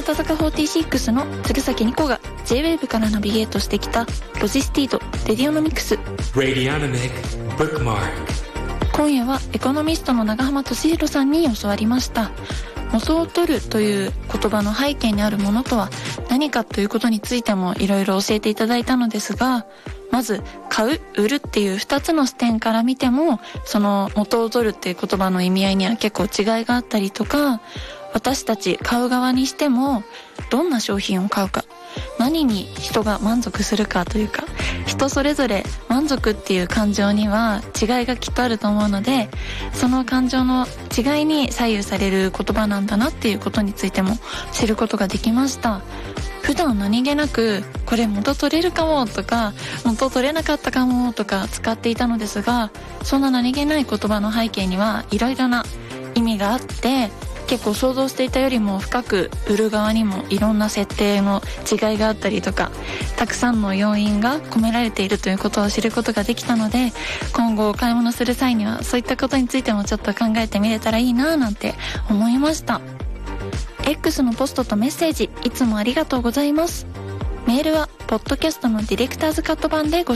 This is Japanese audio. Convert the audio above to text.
日向坂46の鶴崎ニコが J-WAVE からナビゲートしてきたロジスティードレディオノミクス。今夜はエコノミストの長浜俊弘さんに教わりました。元を取るという言葉の背景にあるものとは何かということについてもいろいろ教えていただいたのですが、まず買う、売るっていう2つの視点から見ても、その元を取るっていう言葉の意味合いには結構違いがあったりとか、私たち買う側にしてもどんな商品を買うか、何に人が満足するかというか、人それぞれ満足っていう感情には違いがきっとあると思うので、その感情の違いに左右される言葉なんだなっていうことについても知ることができました。普段何気なくこれ元取れるかもとか元取れなかったかもとか使っていたのですが、そんな何気ない言葉の背景にはいろいろな意味があって、結構想像していたよりも深く売る側にもいろんな設定の違いがあったりとか、たくさんの要因が込められているということを知ることができたので、今後お買い物する際にはそういったことについてもちょっと考えてみれたらいいななんて思いました。 X のポストとメッセージいつもありがとうございます。メールはポッドキャストのディレクターズカット版でご